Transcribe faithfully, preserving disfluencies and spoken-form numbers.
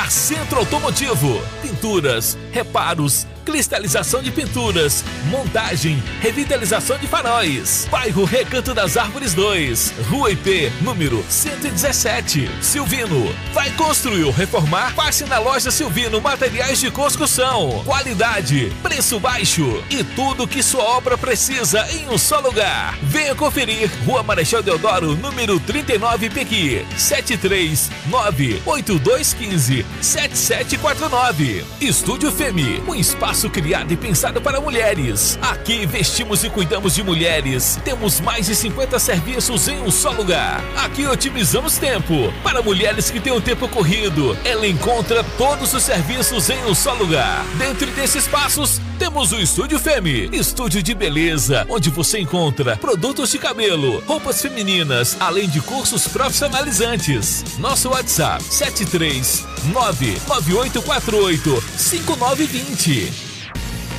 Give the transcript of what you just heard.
na Centro Automotivo. Pinturas, reparos, cristalização de pinturas, montagem, revitalização de faróis. Bairro Recanto das Árvores dois, Rua I P, número cento e dezessete. Silvino, vai construir ou reformar? Passe na loja Silvino Materiais de Construção. Qualidade, preço baixo e tudo que sua obra precisa em um só lugar. Venha conferir. Rua Marechal Deodoro, número trinta e nove, Pequi, sete três nove, oito dois um cinco, sete sete quatro nove. Estúdio Femi, um espaço criado e pensado para mulheres. Aqui vestimos e cuidamos de mulheres. Temos mais de cinquenta serviços em um só lugar. Aqui otimizamos tempo. Para mulheres que têm o tempo corrido, ela encontra todos os serviços em um só lugar. Dentro desses espaços, temos o Estúdio Femi, estúdio de beleza, onde você encontra produtos de cabelo, roupas femininas, além de cursos profissionalizantes. Nosso WhatsApp sete três nove, nove oito quatro oito, cinco nove dois zero.